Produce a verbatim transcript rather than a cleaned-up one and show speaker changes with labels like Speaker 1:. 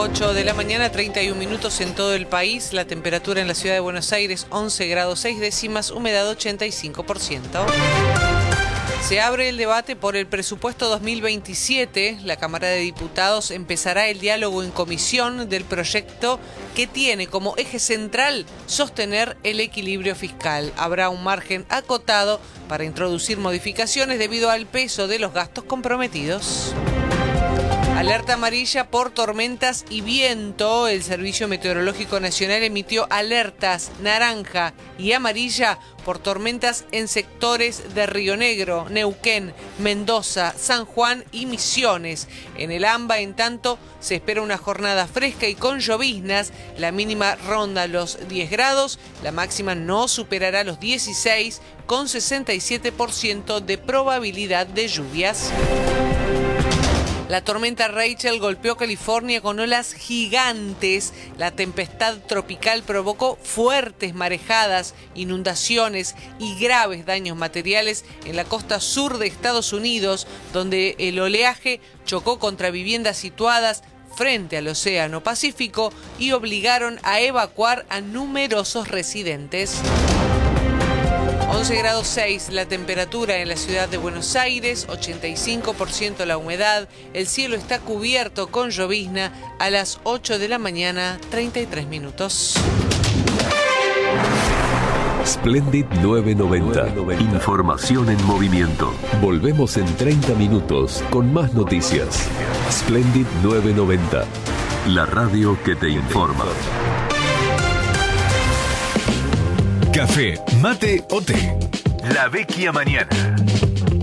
Speaker 1: ocho de la mañana, treinta y un minutos en todo el país. La temperatura en la ciudad de Buenos Aires, once grados seis décimas, humedad ochenta y cinco por ciento. Se abre el debate por el presupuesto dos mil veintisiete. La Cámara de Diputados empezará el diálogo en comisión del proyecto que tiene como eje central sostener el equilibrio fiscal. Habrá un margen acotado para introducir modificaciones debido al peso de los gastos comprometidos. Alerta amarilla por tormentas y viento. El Servicio Meteorológico Nacional emitió alertas naranja y amarilla por tormentas en sectores de Río Negro, Neuquén, Mendoza, San Juan y Misiones. En el AMBA, en tanto, se espera una jornada fresca y con lloviznas. La mínima ronda los diez grados, la máxima no superará los dieciséis, con sesenta y siete por ciento de probabilidad de lluvias. La tormenta Rachel golpeó California con olas gigantes. La tempestad tropical provocó fuertes marejadas, inundaciones y graves daños materiales en la costa sur de Estados Unidos, donde el oleaje chocó contra viviendas situadas frente al Océano Pacífico y obligaron a evacuar a numerosos residentes. once grados seis la temperatura en la ciudad de Buenos Aires, ochenta y cinco por ciento la humedad, el cielo está cubierto con llovizna a las ocho de la mañana, treinta y tres minutos.
Speaker 2: Splendid novecientos noventa. Información en movimiento. Volvemos en treinta minutos con más noticias. Splendid novecientos noventa. La radio que te informa.
Speaker 3: Café, mate o té. La Vecchia Mañana.